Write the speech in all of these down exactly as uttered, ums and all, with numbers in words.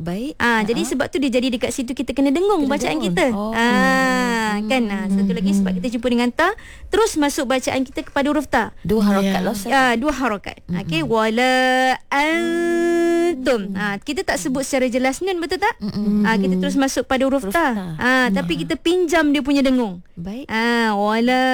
Baik. Ah, uh-huh. jadi sebab tu dia jadi dekat situ kita kena dengung kena bacaan dengung. kita. Oh. Ah, hmm. kan. Ah, satu lagi sebab kita jumpa dengan ta, terus masuk bacaan kita kepada huruf ta. Dua harakat yeah. lah. Ah, dua harakat. Mm-hmm. Okey, wala antum. Ah, kita tak sebut secara jelas nun, betul tak? Mm-hmm. Ah, kita terus masuk pada huruf, huruf ta. ta. Ah, mm. tapi kita pinjam dia punya dengung. Baik. Ah, wala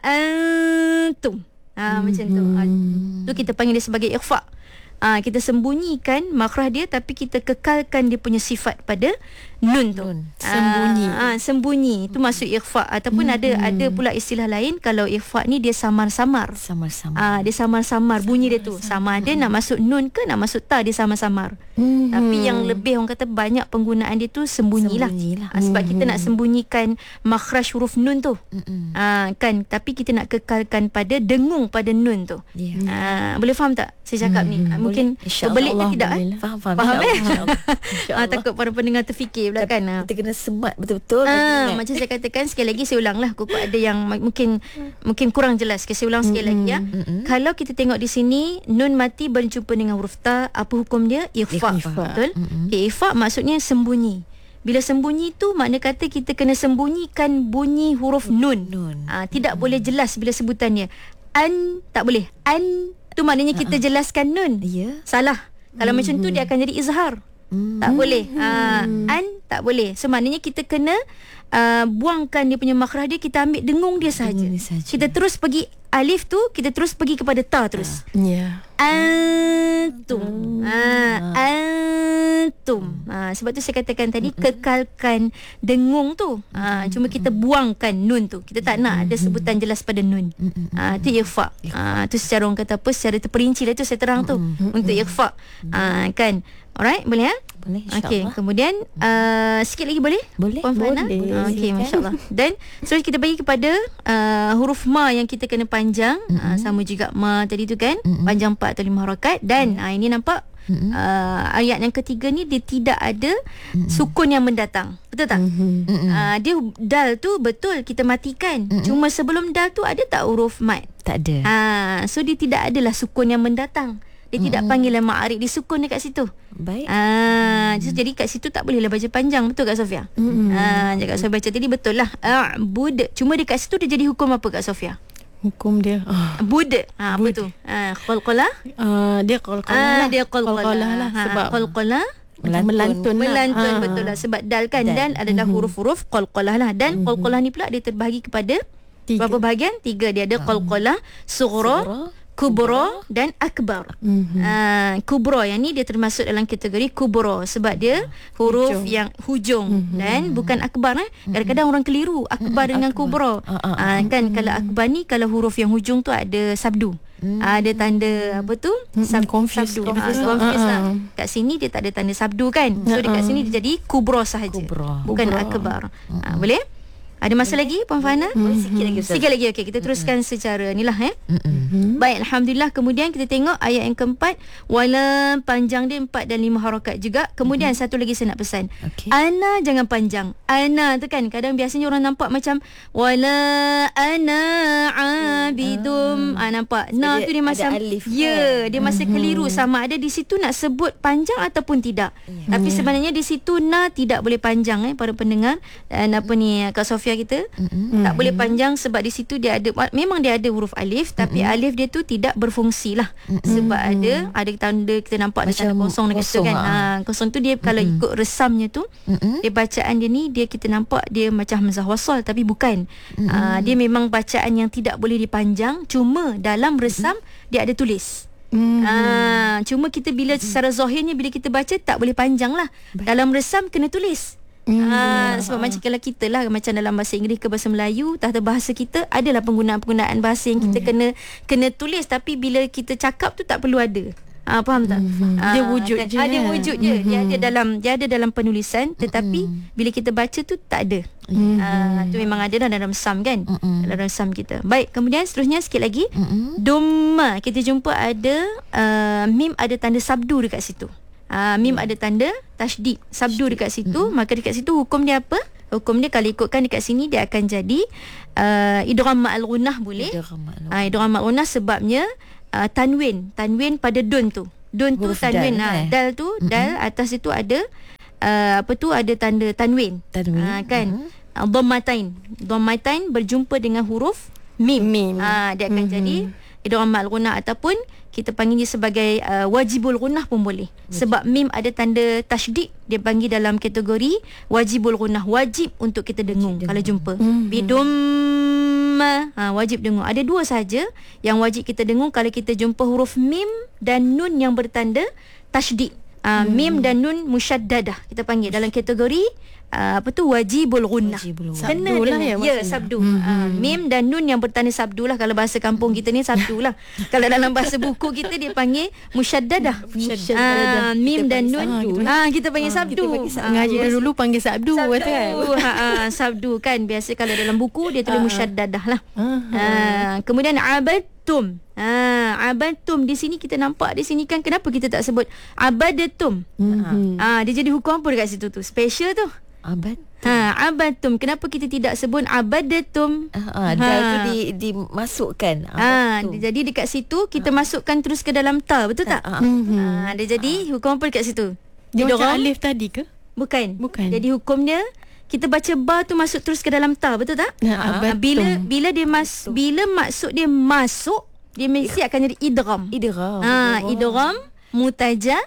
antum. Ah, mm-hmm. macam tu. Ah, tu kita panggil dia sebagai ikhfa. Ah, kita sembunyikan makhraj dia tapi kita kekalkan dia punya sifat pada nun tu. Nun. Sembunyi. Ah, ah, sembunyi. Itu masuk ikhfa ataupun hmm. ada ada pula istilah lain kalau ikhfa ni dia samar-samar. Samar-samar. Ah, dia samar-samar bunyi dia tu. Sama ada nak masuk nun ke nak masuk ta, dia samar-samar. Hmm. Tapi yang lebih orang kata banyak penggunaan dia tu sembunyilah. Sembunyilah. Ah, sebab hmm. kita nak sembunyikan makhraj huruf nun tu. Hmm. Ah, kan, tapi kita nak kekalkan pada dengung pada nun tu. Yeah. Ah, boleh faham tak saya cakap hmm. ni? Ah, mungkin belik ke tidak eh? Faham, faham. Faham eh? Ah, takut para pendengar terfikir pula kan. Kita kena semat betul-betul. Ah, macam saya katakan sekali lagi saya ulanglah. Kukup ada yang mungkin mungkin kurang jelas. Saya ulang sekali lagi ya. Mm-hmm. Kalau kita tengok di sini nun mati berjumpa dengan huruf ta, apa hukum dia? Ikhfa. Betul? Mm-hmm. Okay, ikhfa maksudnya sembunyi. Bila sembunyi tu makna kata kita kena sembunyikan bunyi huruf nun. nun. Ah, tidak mm-hmm. boleh jelas bila sebutannya. An tak boleh. An tu maknanya kita jelaskan nun. Yeah. Salah. Kalau mm-hmm. macam tu dia akan jadi izhar. Mm-hmm. Tak boleh. Uh, an tak boleh. So maknanya kita kena uh, buangkan dia punya makhraj dia, kita ambil dengung dia saja. Kita terus pergi alif tu, kita terus pergi kepada ta terus. Ya. Yeah. Antum. Ah, antum. Ah, sebab tu saya katakan tadi mm-hmm. kekalkan dengung tu. Ah, mm-hmm. cuma kita buangkan nun tu. Kita tak nak ada sebutan jelas pada nun. Mm-hmm. Ah, tu ikhfa. Ah, tu secara orang kata apa, secara terperinci lah tu saya terang tu mm-hmm. untuk ikhfa. Ah, kan. Alright, boleh ya? Boleh, insya-Allah. Okey, kemudian uh, sikit lagi boleh? Boleh. Puan Fana? Boleh. Okey, masya-Allah. Dan so kita bagi kepada uh, huruf ma yang kita kena panjang, mm-hmm. uh, sama juga ma tadi tu kan, mm-hmm. panjang empat atau lima harakat dan mm-hmm. uh, ini nampak mm-hmm. uh, ayat yang ketiga ni dia tidak ada mm-hmm. sukun yang mendatang. Betul tak? Mm-hmm. Uh, dia dal tu betul kita matikan. Mm-hmm. Cuma sebelum dal tu ada tak huruf mat? Tak ada. Uh, so dia tidak adalah sukun yang mendatang. Dia mm-hmm. tidak panggil ma'arif, dia sukun dekat situ. Baik. Ah, mm-hmm. jadi kat situ tak bolehlah baca panjang, betul Kak Sofia? Mm-hmm. Ah, cakap saya baca tadi betul lah. A'bud. Cuma dekat situ dia jadi hukum apa Kak Sofia? Hukum dia. Ah. Bud. Ah, apa tu? Ah, qalqalah. Ah, dia qalqalah. Ah, lah. dia qalqalah lah sebab qalqalah melantun melantun, melantun lah. Betul lah sebab dal kan dal, dal adalah mm-hmm. huruf-huruf qalqalah lah dan mm-hmm. qalqalah ni pula dia terbahagi kepada tiga. Berapa bahagian? Tiga. Dia ada qalqalah sughra, kubra dan akbar. Mm-hmm. Uh, kubra yang ni dia termasuk dalam kategori kubra sebab dia huruf hujung. yang hujung mm-hmm. dan bukan akbar eh. Kadang-kadang orang keliru akbar mm-hmm. dengan kubra. Uh, uh, uh, kan mm-hmm. kalau akbar ni kalau huruf yang hujung tu ada sabdu. Mm. Uh, ada tanda apa tu? Sab- confuse. Sabdu. Confuse, uh, confuse uh, lah. uh. Kat sini dia tak ada tanda sabdu kan. So uh, dekat sini dia jadi kubra sahaja. Kubra. Bukan kubra. Akbar. Uh, uh, boleh? Ada masa lagi Puan Fahana? Mm-hmm. Sikit lagi Ustaz. Sikit lagi. Okey, kita teruskan mm-hmm. secara inilah eh. Mm-hmm. Baik, alhamdulillah. Kemudian kita tengok ayat yang keempat, wala panjang dia empat dan lima harakat juga. Kemudian mm-hmm. satu lagi saya nak pesan. Okay. Ana jangan panjang. Ana tu kan kadang biasanya orang nampak macam wala ana abidum. Ah, nampak. Na tu dia macam ya, yeah, dia masih mm-hmm. keliru sama ada di situ nak sebut panjang ataupun tidak. Mm-hmm. Tapi sebenarnya di situ na tidak boleh panjang eh para pendengar. Dan apa ni Kak Sofia kita mm-hmm. tak boleh panjang sebab di situ dia ada memang dia ada huruf alif tapi mm-hmm. alif dia tu tidak berfungsi lah mm-hmm. sebab ada ada tanda kita nampak ada tanda kosong dekat situ kan. Ha, kosong tu dia mm-hmm. kalau ikut resamnya tu mm-hmm. dia bacaan dia ni dia kita nampak dia macam hamzah wasal tapi bukan. Mm-hmm. Ha, dia memang bacaan yang tidak boleh dipanjang cuma dalam resam mm-hmm. dia ada tulis. Mm-hmm. Ha, cuma kita bila mm-hmm. secara zahirnya bila kita baca tak boleh panjang lah. Baik. Dalam resam kena tulis. Hmm, ha, sebab macam kalau kita lah macam dalam bahasa Inggeris ke bahasa Melayu tata bahasa kita adalah penggunaan-penggunaan bahasa yang kita hmm. kena kena tulis tapi bila kita cakap tu tak perlu ada. Ah, faham tak? Hmm. Ah, dia wujud kan? je. Ada wujud je. Hmm. Dia ada dalam dia ada dalam penulisan tetapi hmm. bila kita baca tu tak ada. Hmm. Ah, tu memang ada dalam sam kan? Hmm. Dalam sam kita. Baik, kemudian seterusnya sikit lagi. Hmm. Dumma kita jumpa ada uh, mim ada tanda sabdu dekat situ. Uh, mim hmm. ada tanda tasydid sabdu dekat situ hmm. maka dekat situ hukum dia apa? Hukum dia kalau ikutkan dekat sini dia akan jadi uh, idgham ma'al ghunnah boleh. Ah, idgham ma'al ghunnah sebabnya uh, tanwin, tanwin pada dun tu. Dun tu huruf tanwin dal, ah, eh? Dal tu mm-hmm. dal atas itu ada uh, apa tu ada tanda tanwin. Tanwin. Uh, kan? Uh, dhammatain. Dhammatain berjumpa dengan huruf mim. Mim. Uh, dia akan mm-hmm. jadi idgham ma'al ghunnah ataupun kita panggil dia sebagai uh, wajibul ghunnah pun boleh. Wajib. Sebab mim ada tanda tasydid, dia panggil dalam kategori wajibul ghunnah, wajib untuk kita dengung wajib kalau jumpa. Mm-hmm. Bidum ha, wajib dengung. Ada dua saja yang wajib kita dengung kalau kita jumpa huruf mim dan nun yang bertanda tasydid. Uh, hmm. Mim dan nun musyaddadah kita panggil dalam kategori uh, apa tu wajibul ghunnah. Sabdu lah ya. Ya, sabdu. Hmm. Uh, mim dan nun yang bertanda sabdu lah kalau bahasa kampung kita ni sabdu lah. Kalau dalam bahasa buku kita dia panggil musyaddadah. Uh, mim dan nun ah kita panggil sabdu. Ah, ngaji uh, dulu panggil sabdu kata kan. Ha uh, sabdu kan biasa kalau dalam buku dia tulis uh. musyaddadah lah. Uh. Uh, kemudian abadtum. Ah, abadtum di sini kita nampak di sini kan kenapa kita tak sebut abadatum? Mm-hmm. Ah, dia jadi hukum apa dekat situ tu? Special tu. Abad. Ha, abadtum. Kenapa kita tidak sebut abadatum? Ah, ha. Dal tu di dimasukkan. Ah, dia jadi dekat situ kita ha. masukkan terus ke dalam ta, betul tak? Ha. Mm-hmm. Ah, dia jadi hukum apa dekat situ? Dia macam alif tadi ke? Bukan. Bukan. Jadi hukum dia kita baca ba tu masuk terus ke dalam ta, betul tak? Ha, ha. Bila bila dia mas betul. Bila maksud dia masuk dia mesti akan jadi idgham. Idgham. Ah, idgham mutaja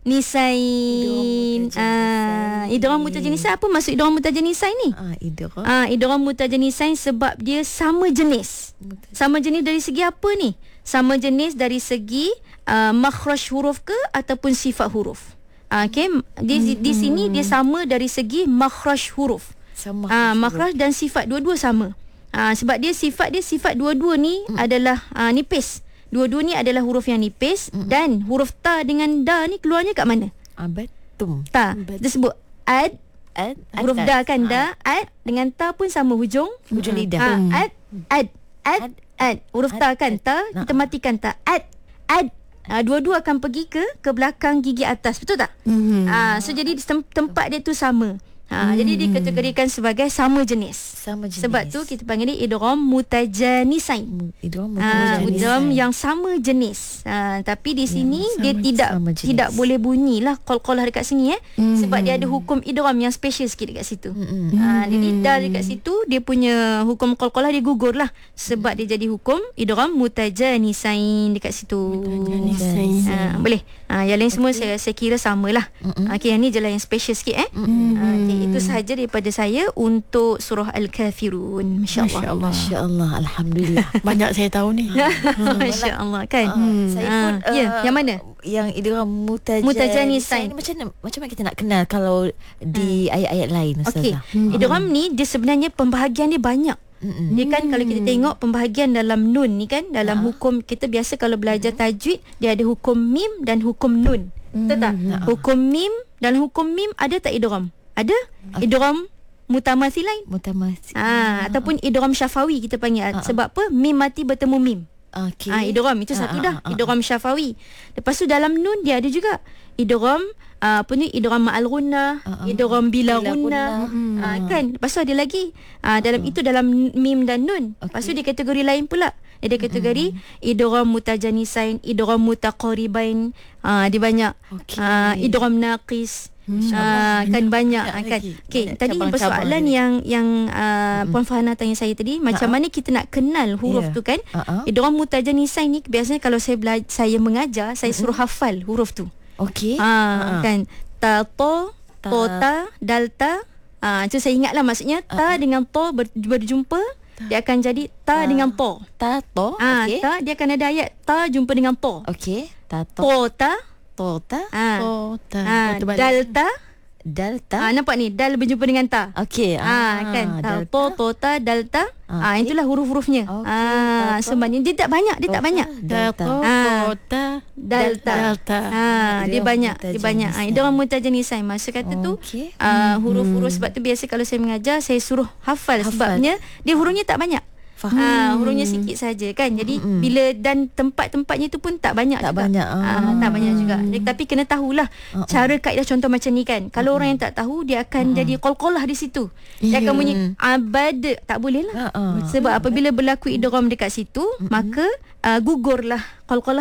nisain. Ah, idgham mutaja nisain. Apa maksud idgham mutaja nisain ni? Ah, idgham. Ah, idgham mutaja nisain sebab dia sama jenis. Sama jenis dari segi apa ni? Sama jenis dari segi uh, makhraj huruf ke ataupun sifat huruf. Ah, okey, di hmm. di sini dia sama dari segi makhraj huruf. Sama. Ah, makhraj dan sifat dua-dua sama. Uh, sebab dia sifat dia sifat dua-dua ni mm. adalah uh, nipis. Dua-dua ni adalah huruf yang nipis mm. dan huruf ta dengan da ni keluarnya kat mana? Abadtum. Ta. Kita sebut ad, ad huruf atas. Da kan ha. Da, ad dengan ta pun sama hujung hujung lidah. Ha, ad, ad, ad, ad, ad. Huruf ad, ta kan ta, ad. Kita matikan ta. Ad, ad. Uh, dua-dua akan pergi ke ke belakang gigi atas, betul tak? Mm-hmm. Uh, so jadi tem- tempat dia tu sama. Ha, hmm. Jadi dikategorikan sebagai sama jenis. Sama jenis. Sebab tu kita panggil ni idgham mutajanisain. Idgham mutajanisain. Idgham yang sama jenis. Ha, tapi di sini ya, dia tidak tidak boleh bunyilah qalqalah dekat sini eh. Hmm. Sebab dia ada hukum idgham yang special sikit dekat situ. Hmm. Ha, jadi dal dekat situ dia punya hukum qalqalah dia gugur lah sebab dia jadi hukum idgham mutajanisain dekat situ. Mutajanisain. Ha, boleh. Ha, yang lain okay. semua saya saya kira samalah. Hmm. Okey, yang ni je lah yang special sikit eh. Hmm. Ha, okay. Itu sahaja daripada saya untuk surah Al-Kafirun. Masya-Allah. Masya-Allah. Masya-Allah. Alhamdulillah. Banyak saya tahu ni. Masya-Allah kan. Uh, saya pun uh, ya, uh, yang mana? Yang idgham mutajanisain. Mutajanisain. Macam mana macam mana kita nak kenal kalau di hmm. ayat-ayat lain Ustazah? Okey. Hmm. Idgham ni dia sebenarnya pembahagian dia banyak. Mm-mm. Dia kan kalau kita tengok pembahagian dalam nun ni kan dalam uh-huh. hukum kita biasa kalau belajar tajwid dia ada hukum mim dan hukum nun. Betul tak? Uh-huh. Hukum mim dan hukum mim ada tak idgham? Ada okay. idgham mutamathilain, mutamathil. Ah, ataupun idgham syafawi kita panggil. Uh-huh. Sebab apa? Mim mati bertemu mim. Okey. Ah, idgham itu satu uh-huh. dah. Idgham syafawi. Lepas tu dalam nun dia ada juga idgham uh, apa ni idgham ma'al ghunnah, uh-huh. idgham bila ghunnah. Uh-huh. Ah, kan? Lepas tu ada lagi uh, dalam uh-huh. itu dalam mim dan nun. Okay. Lepas tu dia kategori lain pula. Ada kategori uh-huh. idgham mutajanisain, idgham mutaqaribain. Ah, dia banyak. Okay. Ah, idgham naqis. Hmm. Uh, kan banyak ya, kan. Okey, tadi persoalan yang yang uh, hmm. Puan Fahana tanya saya tadi macam uh-huh. mana kita nak kenal huruf yeah. tu kan? Uh-huh. Idgham mutajanisain ni biasanya kalau saya belajar saya mengajar saya uh-huh. suruh hafal huruf tu. Okey. Ha uh-huh. kan ta to ta, to ta dal ta. Ah uh, so saya ingatlah maksudnya ta uh-huh. dengan to ber, berjumpa ta. Dia akan jadi ta uh, dengan to. Ta to. Ah okey. Ta dia akan ada ayat ta jumpa dengan to. Okey. Ta to. To ta Tota, ha. Tota, ha. Dalta, Dalta. Ah, nampak ni dal berjumpa dengan ta. Okey. Ah, ah kan. Ta, to, tota, dalta. Okay. Ah, itulah huruf-hurufnya. Okay. Ah, sebenarnya dia tak banyak, dia tota, tak banyak. Dalta, tota, dalta. Dalta. Ah, dia banyak, dia banyak. Ah, dia orang mutajanisain. Maksud kata tu okay. ah, huruf-huruf sebab tu biasa kalau saya mengajar saya suruh hafal, hafal. Sebabnya dia hurufnya tak banyak. Faham. Ha, hurufnya sikit saja kan. Jadi mm-hmm. bila dan tempat-tempatnya tu pun tak banyak tak juga. Banyak. Ha, tak banyak juga. Jadi, tapi kena tahulah uh-uh. cara kaedah contoh macam ni kan. Kalau uh-uh. orang yang tak tahu dia akan uh-uh. jadi qalqalah di situ. Dia yeah. akan bunyi abad, tak boleh lah. Uh-uh. Sebab apabila berlaku idgham dekat situ uh-uh. maka uh, gugurlah qalqalah tu.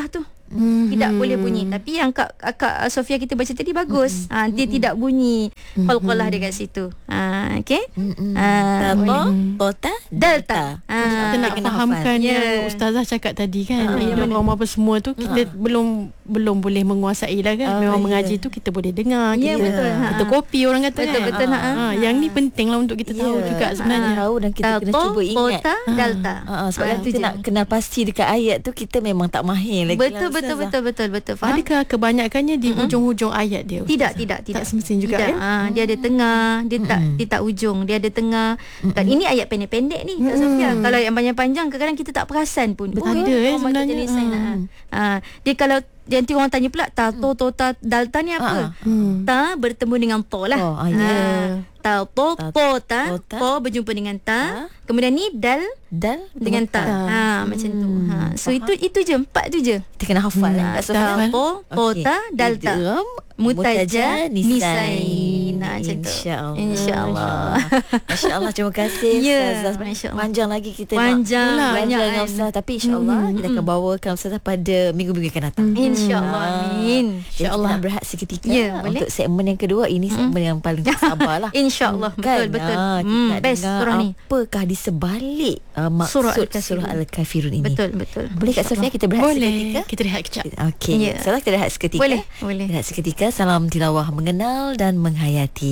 Hmm. Tidak boleh bunyi. Tapi yang Kak, Kak Sofia kita baca tadi bagus. Hmm. Ha, dia hmm. tidak bunyi qalqalah dekat situ. Ha, okey. Hmm. Ha, Ta, ta, delta. Ha, kita nak fahamkan yeah. yang ustazah cakap tadi kan. Ah, Yang yang orang apa semua tu kita Ah. belum belum boleh menguasai lah kan. Ah, Memang ya. mengaji tu kita boleh dengar, Ya, kita betul. Ha. kita kopi orang kata Betul, kan. betul, Ah, ha. ah, yang ni penting lah untuk kita tahu Ya. juga sebenarnya. Ah, tahu dan kita kena Tato, cuba ingat. kota, delta. Ha, ha, sebab Ah, kalau itu kita je. nak kenal pasti dekat ayat tu kita memang tak mahir lagi. Betul, lah, betul, Ustazah. betul, betul, betul. Faham? Adakah kebanyakannya di hujung-hujung ayat dia? Tidak, Ustazah? tidak, tidak. Tak semestinya juga tidak. ya. Ha, dia ada tengah, dia tak dia tak ujung, dia ada tengah. Dan ini ayat pendek-pendek ni, Kak Sofia. Kalau yang panjang-panjang kadang-kadang kita tak perasan pun. Betul. Ada, eh, Orang baca sebenarnya. jenis sign, ha. Ha, dia kalau dia nanti orang tanya pula tato, tota, dalta ni apa? Hmm. Ta bertemu dengan to lah. Oh, ah, ya. Tato, Ta- kota, kota. to berjumpa dengan ta. Ta. Kemudian ni dal Dan dengan ta. Ha, macam tu. Ha, so itu itu je, empat tu je. kita kena hafal Hmm, lah. tak hafal. Tato, kota, dalta. Idgham, Mutaja, nisain. nisain. Nah, macam tu. InsyaAllah. InsyaAllah. Masya-Allah, terima kasih. Ya, Ustazah. masya-Allah. Panjang lagi kita Panjang, nak banyak belajar dengan kan. Ustazah, tapi insya-Allah kita akan bawakan Ustazah pada minggu-minggu akan datang. InsyaAllah. Amin. Jadi kita nak berehat seketika Ya, boleh. untuk segmen yang kedua. Ini segmen yang paling sabarlah. InsyaAllah. Betul, betul. Ah, kita Hmm, nak best dengar surah ni. apakah di sebalik uh, maksud Surah surah, Al-Kafirun. surah Al-Kafirun ini. Betul, betul. Boleh Kak Sofia kita berehat Boleh. seketika? Kita rehat kejap. Okey. Ya. Salah kita rehat seketika. Boleh, boleh. Rehat seketika. Salam tilawah mengenal dan menghayati.